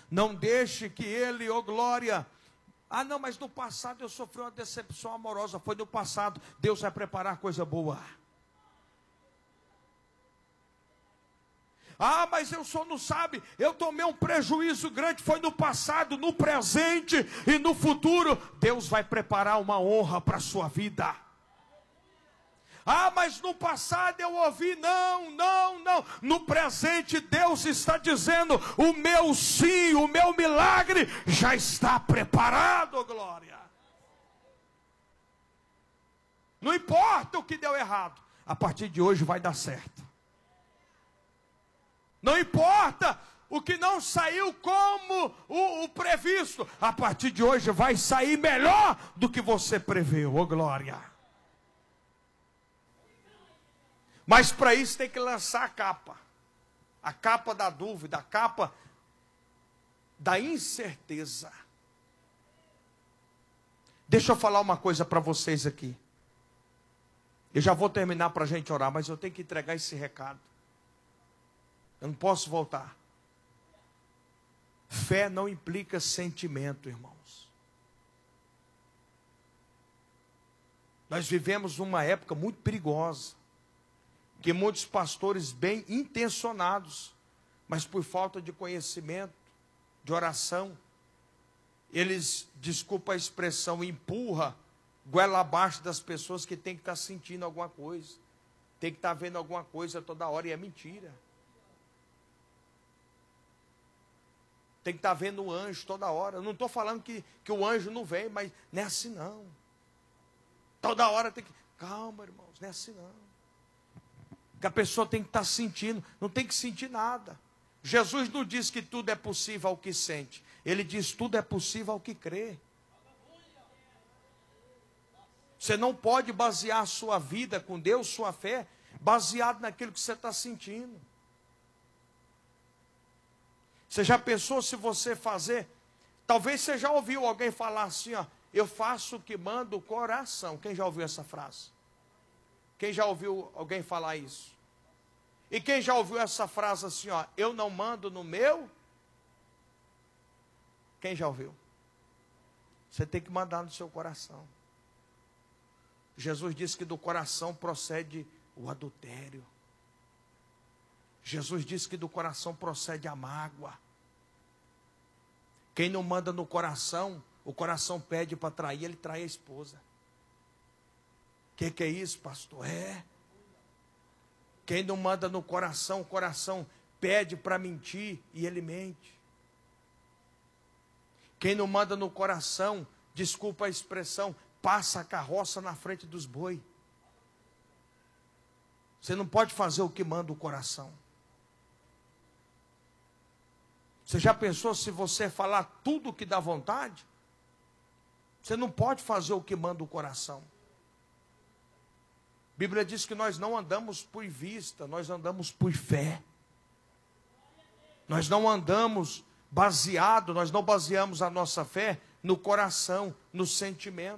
Não deixe que ele, ô glória... Ah, não, mas no passado eu sofri uma decepção amorosa. Foi no passado. Deus vai preparar coisa boa. Ah, mas eu só não sabe. Eu tomei um prejuízo grande. Foi no passado, no presente e no futuro. Deus vai preparar uma honra para a sua vida. Ah, mas no passado eu ouvi, não. No presente Deus está dizendo, o meu sim, o meu milagre já está preparado, glória. Não importa o que deu errado, a partir de hoje vai dar certo. Não importa o que não saiu como o previsto, a partir de hoje vai sair melhor do que você preveu, ô glória. Mas para isso tem que lançar a capa da dúvida, a capa da incerteza. Deixa eu falar uma coisa para vocês aqui. Eu já vou terminar para a gente orar, mas eu tenho que entregar esse recado. Eu não posso voltar. Fé não implica sentimento, irmãos. Nós vivemos numa época muito perigosa, que muitos pastores bem intencionados, mas por falta de conhecimento, de oração, eles, desculpa a expressão, empurra goela abaixo das pessoas que tem que estar sentindo alguma coisa, tem que estar vendo alguma coisa toda hora, e é mentira. Tem que estar vendo o anjo toda hora. Eu não estou falando que o anjo não vem, mas não é assim não. Toda hora tem que... Calma, irmãos, não é assim não. Que a pessoa tem que estar sentindo, não tem que sentir nada. Jesus não diz que tudo é possível ao que sente. Ele diz tudo é possível ao que crê. Você não pode basear a sua vida com Deus, sua fé, baseado naquilo que você está sentindo. Você já pensou se você fazer? Talvez você já ouviu alguém falar assim, ó, eu faço o que manda o coração. Quem já ouviu essa frase? Quem já ouviu alguém falar isso? E quem já ouviu essa frase assim, ó, eu não mando no meu? Quem já ouviu? Você tem que mandar no seu coração. Jesus disse que do coração procede o adultério. Jesus disse que do coração procede a mágoa. Quem não manda no coração, o coração pede para trair, ele trai a esposa. Que é isso, pastor? Quem não manda no coração, o coração pede para mentir e ele mente. Quem não manda no coração, desculpa a expressão, passa a carroça na frente dos boi. Você não pode fazer o que manda o coração. Você já pensou se você falar tudo o que dá vontade? Você não pode fazer o que manda o coração. A Bíblia diz que nós não andamos por vista, nós andamos por fé. Nós não andamos nós não baseamos a nossa fé no coração, no sentimento.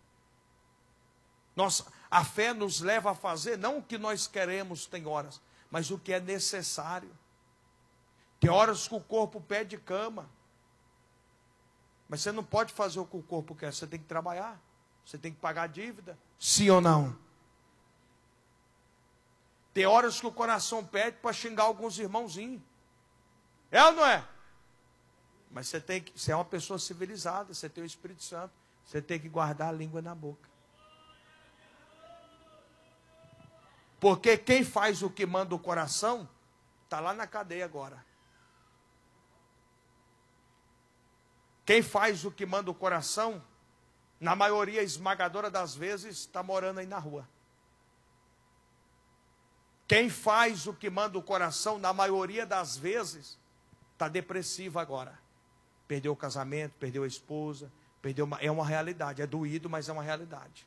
A fé nos leva a fazer, não o que nós queremos, tem horas, mas o que é necessário. Tem horas que o corpo pede cama, mas você não pode fazer o que o corpo quer, você tem que trabalhar, você tem que pagar a dívida, sim ou não? Tem horas que o coração pede para xingar alguns irmãozinhos, é ou não é? Mas você é uma pessoa civilizada, você tem o Espírito Santo, você tem que guardar a língua na boca. Porque quem faz o que manda o coração, está lá na cadeia agora. Quem faz o que manda o coração, na maioria esmagadora das vezes, está morando aí na rua. Quem faz o que manda o coração, na maioria das vezes, está depressivo agora. Perdeu o casamento, perdeu a esposa, é uma realidade, é doído, mas é uma realidade.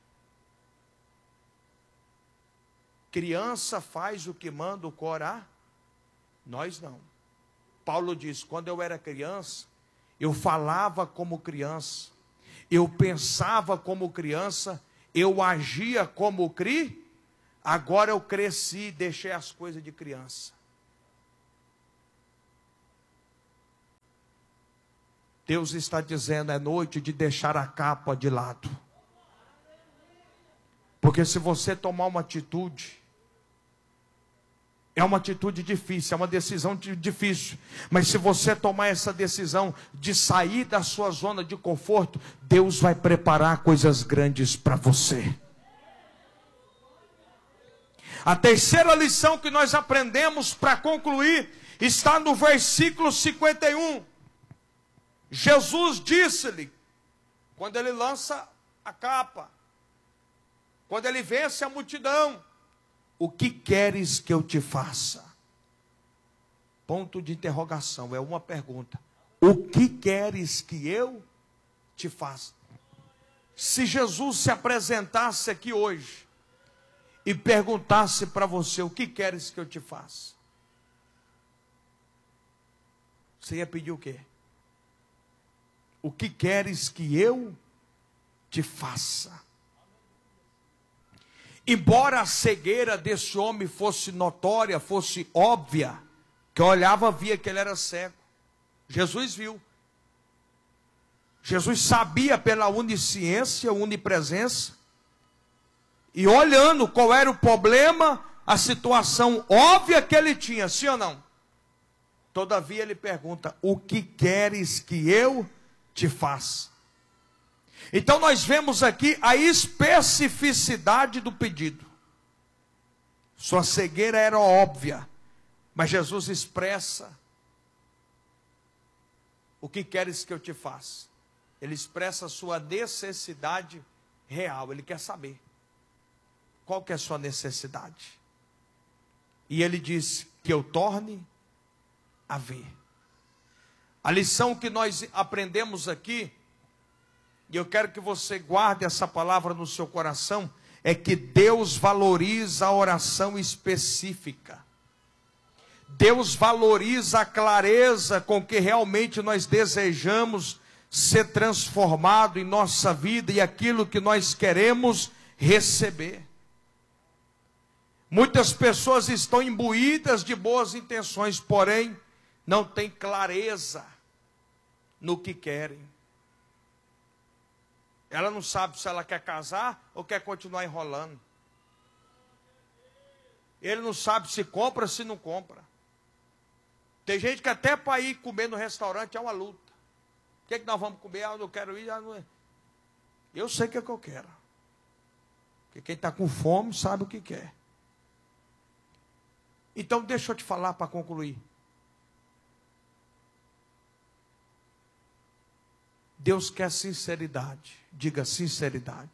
Criança faz o que manda o coração, nós não. Paulo diz, quando eu era criança, eu falava como criança, eu pensava como criança, eu agia como agora eu cresci e deixei as coisas de criança. Deus está dizendo, é noite de deixar a capa de lado. Porque se você tomar uma atitude, é uma atitude difícil, é uma decisão difícil. Mas se você tomar essa decisão de sair da sua zona de conforto, Deus vai preparar coisas grandes para você. A terceira lição que nós aprendemos para concluir está no versículo 51. Jesus disse-lhe, quando ele lança a capa, quando ele vence a multidão, o que queres que eu te faça? Ponto de interrogação, é uma pergunta. O que queres que eu te faça? Se Jesus se apresentasse aqui hoje e perguntasse para você, o que queres que eu te faça? Você ia pedir o quê? O que queres que eu te faça? Embora a cegueira desse homem fosse notória, fosse óbvia, que olhava, via que ele era cego. Jesus viu. Jesus sabia pela onisciência, onipresença, e olhando qual era o problema, a situação óbvia que ele tinha, sim ou não? Todavia ele pergunta, o que queres que eu te faça? Então nós vemos aqui a especificidade do pedido. Sua cegueira era óbvia, mas Jesus expressa, o que queres que eu te faça? Ele expressa a sua necessidade real, ele quer saber. Qual que é a sua necessidade? E ele diz, que eu torne a ver. A lição que nós aprendemos aqui, e eu quero que você guarde essa palavra no seu coração, é que Deus valoriza a oração específica. Deus valoriza a clareza com que realmente nós desejamos ser transformado em nossa vida e aquilo que nós queremos receber. Muitas pessoas estão imbuídas de boas intenções, porém não têm clareza no que querem. Ela não sabe se ela quer casar ou quer continuar enrolando. Ele não sabe se compra ou se não compra. Tem gente que até para ir comer no restaurante é uma luta. O que é que nós vamos comer? Ah, eu não quero ir. Ah, não é. Eu sei o que é que eu quero. Porque quem está com fome sabe o que quer. Então deixa eu te falar para concluir. Deus quer sinceridade. Diga sinceridade.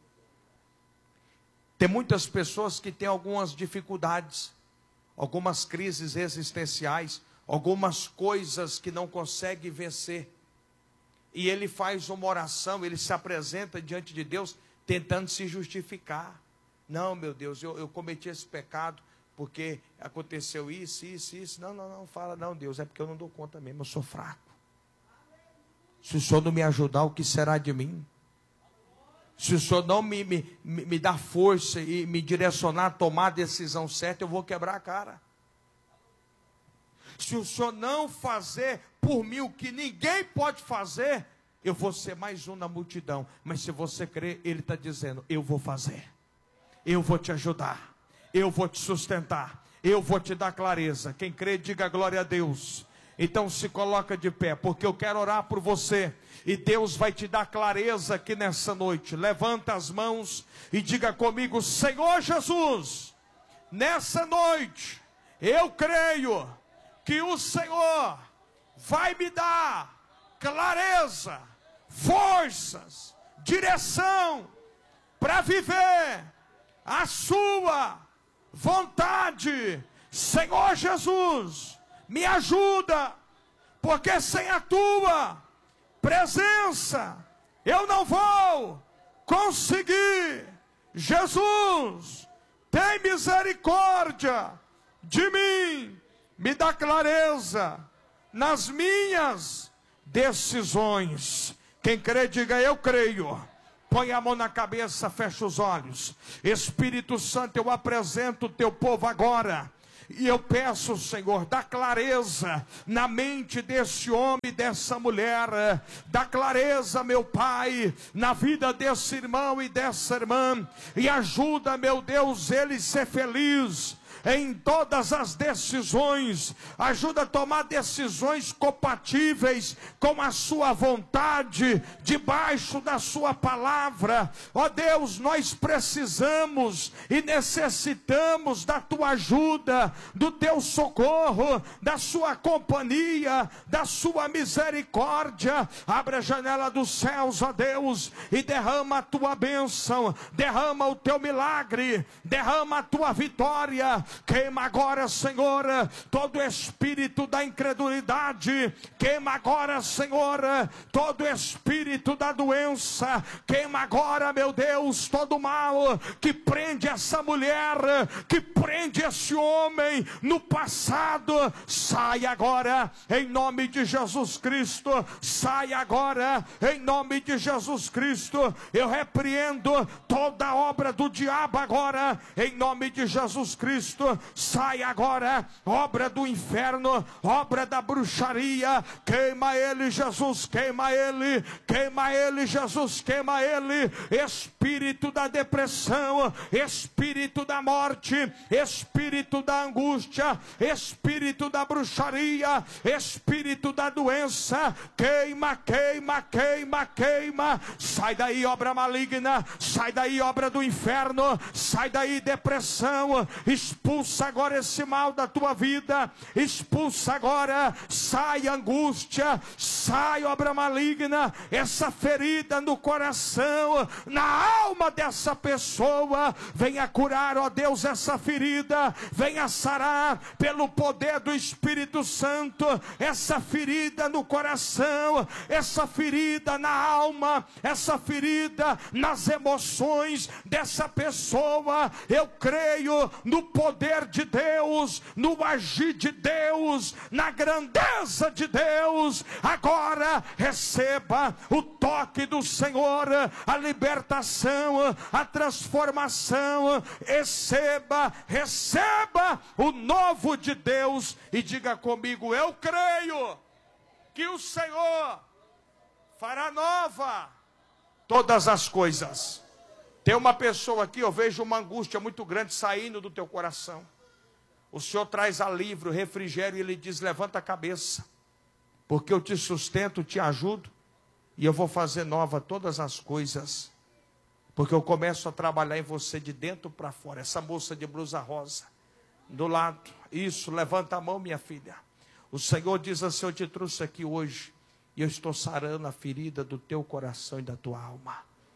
Tem muitas pessoas que têm algumas dificuldades, algumas crises existenciais, algumas coisas que não conseguem vencer. E ele faz uma oração, ele se apresenta diante de Deus, tentando se justificar. Não, meu Deus, eu cometi esse pecado, porque aconteceu isso. Não, fala, não, Deus, é porque eu não dou conta mesmo, eu sou fraco. Se o Senhor não me ajudar, o que será de mim? Se o Senhor não me dar força e me direcionar a tomar a decisão certa, eu vou quebrar a cara. Se o Senhor não fazer por mim o que ninguém pode fazer, eu vou ser mais um na multidão. Mas se você crer, Ele está dizendo, eu vou fazer. Eu vou te ajudar. Eu vou te sustentar. Eu vou te dar clareza. Quem crê, diga glória a Deus. Então se coloca de pé, porque eu quero orar por você. E Deus vai te dar clareza aqui nessa noite. Levanta as mãos e diga comigo, Senhor Jesus, nessa noite, eu creio que o Senhor vai me dar clareza, forças, direção, para viver a sua vontade. Senhor Jesus, me ajuda, porque sem a tua presença eu não vou conseguir. Jesus, tem misericórdia de mim, me dá clareza nas minhas decisões. Quem crê, diga eu creio. Põe a mão na cabeça, fecha os olhos. Espírito Santo, eu apresento o teu povo agora. E eu peço, Senhor, dá clareza na mente desse homem e dessa mulher. Dá clareza, meu Pai, na vida desse irmão e dessa irmã. E ajuda, meu Deus, ele ser feliz em todas as decisões. Ajuda a tomar decisões compatíveis com a sua vontade, debaixo da sua palavra. Ó Deus, nós precisamos e necessitamos da tua ajuda, do teu socorro, da sua companhia, da sua misericórdia. Abre a janela dos céus, ó Deus, e derrama a tua bênção, derrama o teu milagre, derrama a tua vitória. Queima agora, Senhor, todo espírito da incredulidade. Queima agora, Senhor, todo espírito da doença. Queima agora, meu Deus, todo mal que prende essa mulher, que prende esse homem no passado. Sai agora, em nome de Jesus Cristo. Sai agora, em nome de Jesus Cristo. Eu repreendo toda obra do diabo agora, em nome de Jesus Cristo. Sai agora, obra do inferno, obra da bruxaria. Queima ele, Jesus, queima ele, queima ele, Jesus, queima ele. Espírito da depressão, espírito da morte, espírito da angústia, espírito da bruxaria, espírito da doença, queima, queima, queima, queima. Sai daí, obra maligna, sai daí, obra do inferno, sai daí, depressão. Expulsa agora esse mal da tua vida, expulsa agora, sai angústia, sai obra maligna, essa ferida no coração, na alma dessa pessoa. Venha curar, ó Deus, essa ferida, venha sarar pelo poder do Espírito Santo, essa ferida no coração, essa ferida na alma, essa ferida nas emoções dessa pessoa. Eu creio no poder de Deus, no agir de Deus, na grandeza de Deus. Agora receba o toque do Senhor, a libertação, a transformação. Receba, receba o novo de Deus e diga comigo: eu creio que o Senhor fará nova todas as coisas. Tem uma pessoa aqui, eu vejo uma angústia muito grande saindo do teu coração. O Senhor traz alívio, refrigério, e Ele diz: levanta a cabeça, porque eu te sustento, te ajudo, e eu vou fazer nova todas as coisas, porque eu começo a trabalhar em você de dentro para fora. Essa moça de blusa rosa, do lado, isso, levanta a mão, minha filha. O Senhor diz assim: eu te trouxe aqui hoje, e eu estou sarando a ferida do teu coração e da tua alma.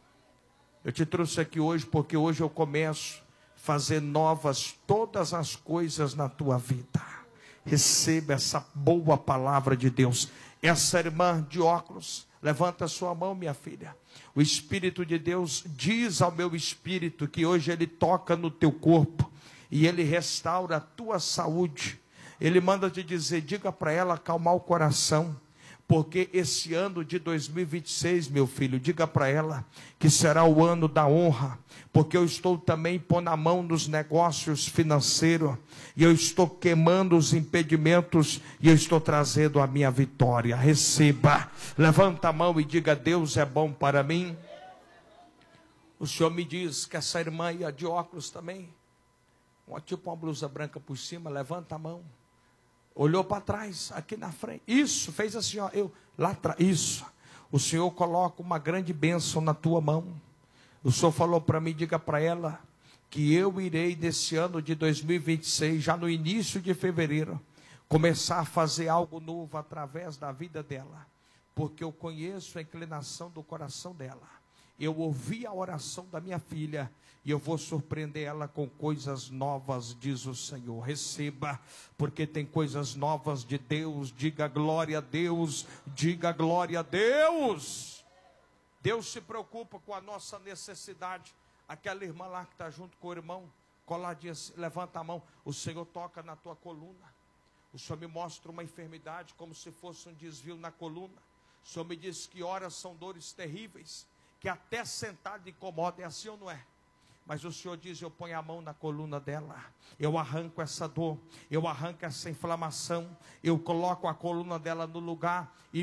Eu te trouxe aqui hoje, porque hoje eu começo a fazer novas todas as coisas na tua vida. Receba essa boa palavra de Deus. Essa irmã de óculos, levanta a sua mão, minha filha. O Espírito de Deus diz ao meu espírito que hoje Ele toca no teu corpo e Ele restaura a tua saúde. Ele manda te dizer, diga para ela acalmar o coração, porque esse ano de 2026, meu filho, diga para ela que será o ano da honra, porque eu estou também pondo a mão nos negócios financeiros, e eu estou queimando os impedimentos, e eu estou trazendo a minha vitória. Receba, levanta a mão e diga: Deus é bom para mim. O Senhor me diz que essa irmã ia de óculos também, tipo uma blusa branca por cima, levanta a mão. Olhou para trás, aqui na frente. Isso, fez assim, ó, eu lá atrás. Isso. O Senhor coloca uma grande bênção na tua mão. O Senhor falou para mim, diga para ela que eu irei nesse ano de 2026, já no início de fevereiro, começar a fazer algo novo através da vida dela, porque eu conheço a inclinação do coração dela. Eu ouvi a oração da minha filha e eu vou surpreender ela com coisas novas, diz o Senhor. Receba, porque tem coisas novas de Deus. Diga glória a Deus, diga glória a Deus. Deus se preocupa com a nossa necessidade. Aquela irmã lá que está junto com o irmão, coladinha, levanta a mão. O Senhor toca na tua coluna. O Senhor me mostra uma enfermidade como se fosse um desvio na coluna. O Senhor me diz que horas são dores terríveis, que até sentado incomoda. É assim ou não é? Mas o Senhor diz: eu ponho a mão na coluna dela, eu arranco essa dor, eu arranco essa inflamação, eu coloco a coluna dela no lugar, e